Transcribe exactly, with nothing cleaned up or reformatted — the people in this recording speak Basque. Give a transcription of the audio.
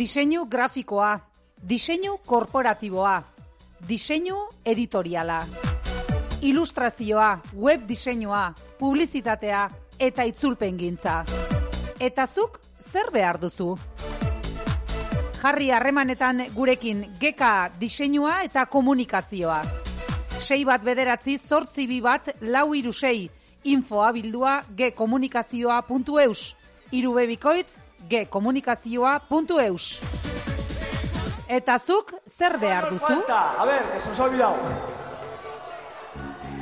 Diseinu grafikoa, diseinu korporatiboa, diseinu editoriala, ilustrazioa, web diseinua, publizitatea eta itzulpengintza. Eta zuk zer behar duzu? Jarri harremanetan gurekin Geka diseinua eta komunikazioa. Sei bat bederatzi zortzi bi bat lau hiru sei infoa bildua gekomunikazioa puntu eus. Hiru bebikoitz gekomunikazioa puntu eus. Eta zuk zer behar duzu? A ver, que se nos ha olvidado.